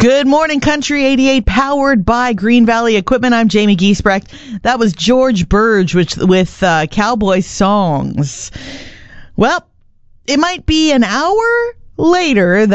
Good morning, Country 88, powered by Green Valley Equipment. I'm Jamie Giesbrecht. That was George Burge with Cowboy Songs. Well, it might be an hour later